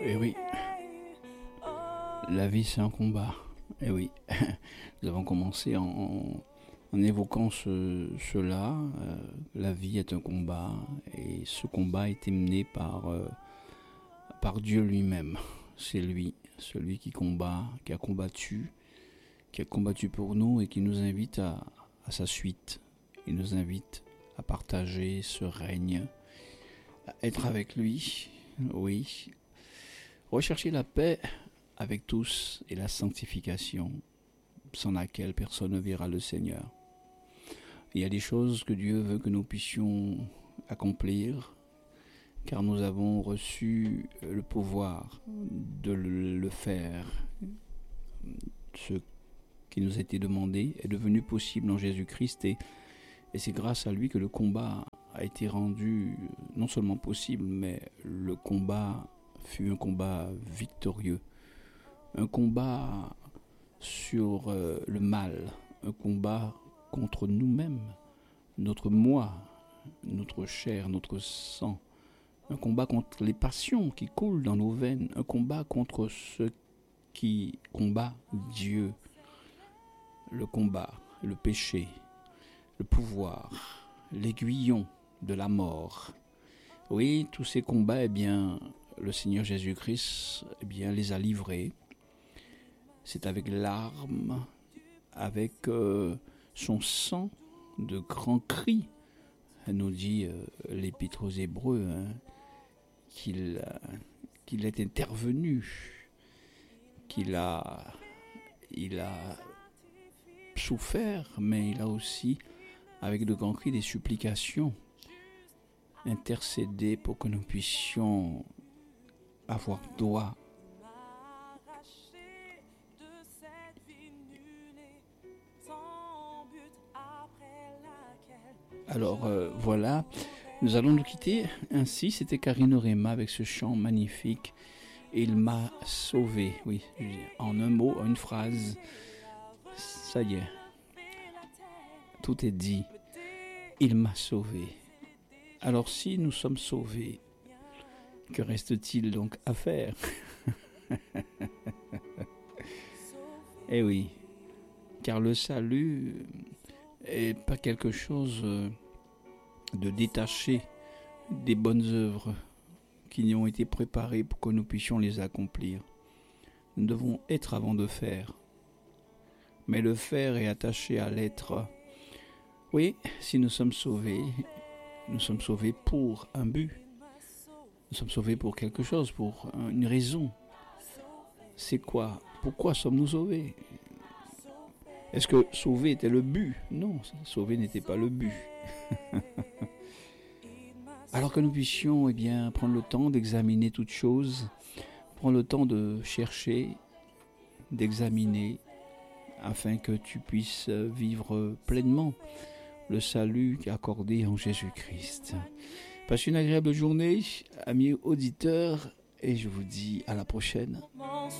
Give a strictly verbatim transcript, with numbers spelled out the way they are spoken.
Et oui, la vie c'est un combat. Et oui, nous avons commencé en, en, en évoquant ce, cela. Euh, la vie est un combat et ce combat est mené par, euh, par Dieu lui-même. C'est lui, celui qui combat, qui a combattu, qui a combattu pour nous et qui nous invite à, à sa suite. Il nous invite à partager ce règne, à être avec lui, oui. Rechercher la paix avec tous et la sanctification, sans laquelle personne ne verra le Seigneur. Il y a des choses que Dieu veut que nous puissions accomplir, car nous avons reçu le pouvoir de le faire. Ce qui nous a été demandé est devenu possible en Jésus-Christ et, et c'est grâce à lui que le combat a été rendu non seulement possible, mais le combat fut un combat victorieux, un combat sur euh, le mal, un combat contre nous-mêmes, notre moi, notre chair, notre sang, un combat contre les passions qui coulent dans nos veines, un combat contre ce qui combat Dieu, le combat, le péché, le pouvoir, l'aiguillon de la mort. Oui, tous ces combats, eh bien, le Seigneur Jésus-Christ eh bien, les a livrés. C'est avec larmes, avec euh, son sang, de grands cris, nous dit euh, l'Épître aux Hébreux, hein, qu'il, euh, qu'il est intervenu, qu'il a, il a souffert, mais il a aussi, avec de grands cris, des supplications, intercédé pour que nous puissions avoir droit alors euh, voilà, nous allons nous quitter ainsi. C'était Karine Orema avec ce chant magnifique. Il m'a sauvé. Oui, en un mot, en une phrase, ça y est, tout est dit. Il m'a sauvé. Alors si nous sommes sauvés, que reste-t-il donc à faire? Eh oui, car le salut est pas quelque chose de détaché des bonnes œuvres qui ont été préparées pour que nous puissions les accomplir. Nous devons être avant de faire, mais le faire est attaché à l'être. Oui, si nous sommes sauvés, nous sommes sauvés pour un but. Nous sommes sauvés pour quelque chose, pour une raison. C'est quoi? Pourquoi sommes-nous sauvés? Est-ce que sauver était le but? Non, sauver n'était pas le but. Alors que nous puissions eh bien, prendre le temps d'examiner toutes choses, prendre le temps de chercher, d'examiner, afin que tu puisses vivre pleinement le salut accordé en Jésus-Christ. Passez une agréable journée, amis auditeurs, et je vous dis à la prochaine.